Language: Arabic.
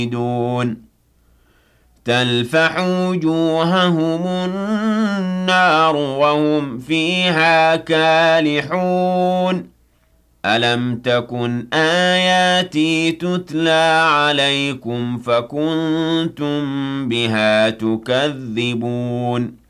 دون تلفح وجوههم النار وهم فيها كالحون ألم تكن آياتي تتلى عليكم فكنتم بها تكذبون